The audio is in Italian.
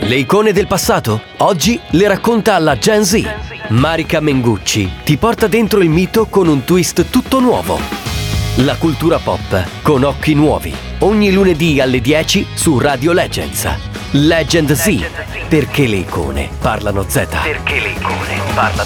Le icone del passato? Oggi le racconta alla Gen Z. Marica Mengucci ti porta dentro il mito con un twist tutto nuovo. La cultura pop con occhi nuovi. Ogni lunedì alle 10 su Radio Legends. Legend Z. Perché le icone parlano Z. Perché le icone parlano